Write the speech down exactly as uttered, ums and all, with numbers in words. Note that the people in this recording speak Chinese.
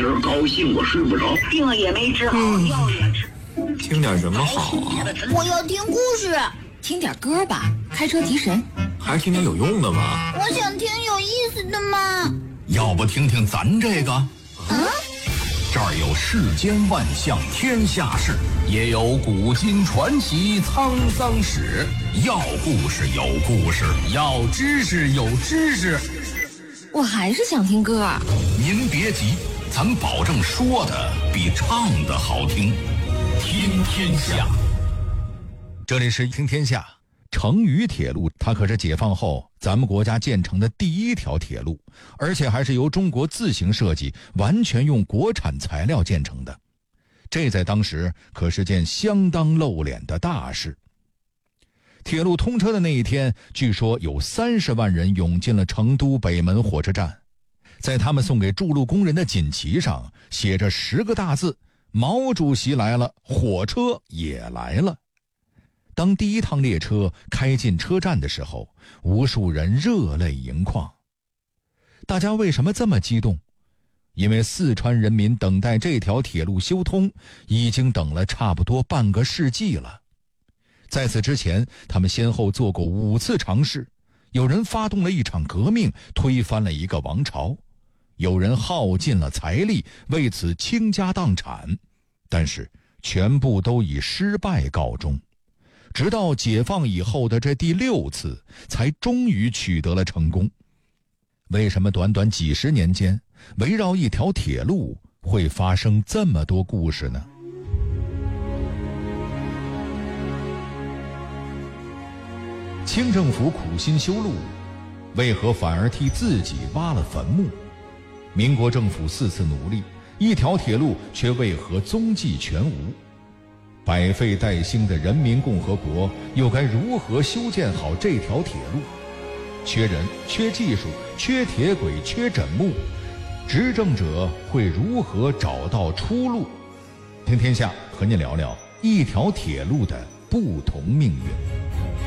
今儿高兴我睡不着， 病也没治好，嗯、药也吃。 听点什么好啊？ 我要听故事。 听点歌吧，开车提神。 还是听点有用的吧。 我想听有意思的嘛。 要不听听咱这个？ 啊？ 这儿有世间万象天下事，也有古今传奇沧桑史。要故事有故事，要知识有知识。 我还是想听歌。 您别急，咱保证说的比唱的好听。听天下。 这里是听天下。成渝铁路它可是解放后咱们国家建成的第一条铁路，而且还是由中国自行设计，完全用国产材料建成的。这在当时可是件相当露脸的大事。铁路通车的那一天，据说有三十万人涌进了成都北门火车站，在他们送给筑路工人的锦旗上写着十个大字：毛主席来了，火车也来了。当第一趟列车开进车站的时候，无数人热泪盈眶。大家为什么这么激动？因为四川人民等待这条铁路修通已经等了差不多半个世纪了。在此之前，他们先后做过五次尝试，有人发动了一场革命，推翻了一个王朝，有人耗尽了财力，为此倾家荡产，但是全部都以失败告终。直到解放以后的这第六次，才终于取得了成功。为什么短短几十年间，围绕一条铁路会发生这么多故事呢？清政府苦心修路，为何反而替自己挖了坟墓？民国政府四次努力，一条铁路却为何踪迹全无？百废待兴的人民共和国又该如何修建好这条铁路？缺人、缺技术、缺铁轨、缺枕木，执政者会如何找到出路？听天下和您聊聊一条铁路的不同命运。